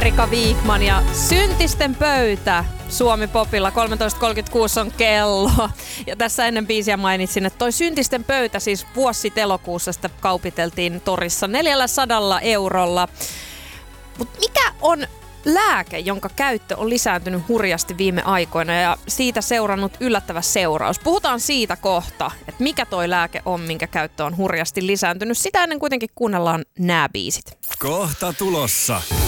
Erika Wikman ja Syntisten pöytä Suomi Popilla. 13.36 on kello. Ja tässä ennen biisiä mainitsin, että toi Syntisten pöytä siis vuosi sitten elokuussa sitä kaupiteltiin torissa 400 €. Mutta mikä on lääke, jonka käyttö on lisääntynyt hurjasti viime aikoina ja siitä seurannut yllättävä seuraus? Puhutaan siitä kohta, että mikä toi lääke on, minkä käyttö on hurjasti lisääntynyt. Sitä ennen kuitenkin kuunnellaan nämä biisit. Kohta tulossa.